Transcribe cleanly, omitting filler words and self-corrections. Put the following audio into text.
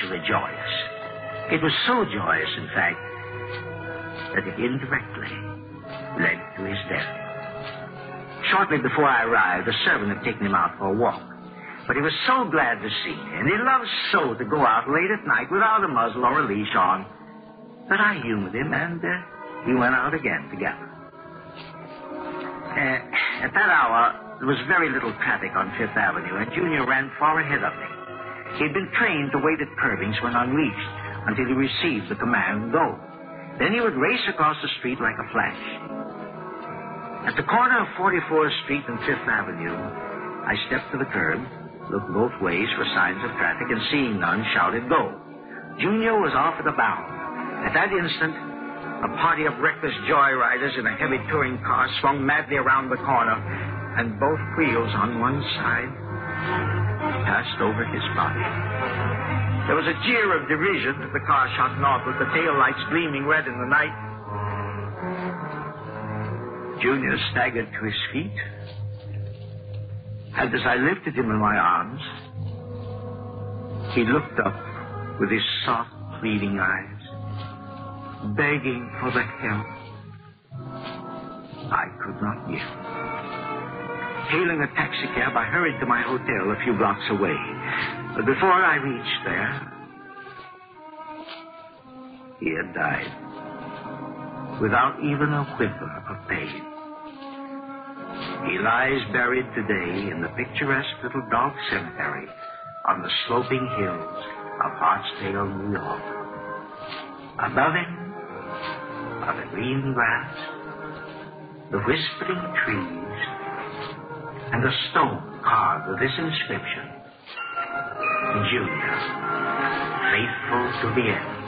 hugely joyous. It was so joyous, in fact, that it indirectly led to his death. Shortly before I arrived, the servant had taken him out for a walk. But he was so glad to see me, and he loved so to go out late at night without a muzzle or a leash on, that I humored him, and we went out again together. At that hour, there was very little traffic on Fifth Avenue, and Junior ran far ahead of me. He'd been trained to wait at curbings when unleashed until he received the command, go. Then he would race across the street like a flash. At the corner of 44th Street and Fifth Avenue, I stepped to the curb, looked both ways for signs of traffic, and seeing none, shouted, go. Junior was off at a bound. At that instant, a party of reckless joyriders in a heavy touring car swung madly around the corner, and both wheels on one side passed over his body. There was a jeer of derision as the car shot north with the taillights gleaming red in the night. Junior staggered to his feet, and as I lifted him in my arms, he looked up with his soft, pleading eyes, begging for the help I could not give. Hailing a taxicab, I hurried to my hotel a few blocks away. But before I reached there, he had died, without even a whimper of pain. He lies buried today in the picturesque little dog cemetery on the sloping hills of Hartsdale, New York. Above him are the green grass, the whispering trees, and a stone carved with this inscription, Junior, faithful to the end.